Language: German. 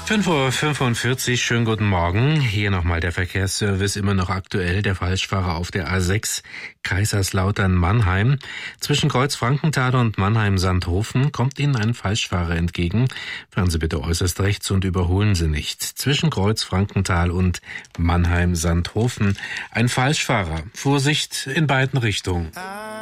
5:45 Uhr, schönen guten Morgen. Hier nochmal der Verkehrsservice, immer noch aktuell. Der Falschfahrer auf der A6 Kaiserslautern-Mannheim. Zwischen Kreuz Frankenthal und Mannheim-Sandhofen kommt Ihnen ein Falschfahrer entgegen. Fahren Sie bitte äußerst rechts und überholen Sie nicht. Zwischen Kreuz Frankenthal und Mannheim-Sandhofen ein Falschfahrer. Vorsicht in beiden Richtungen.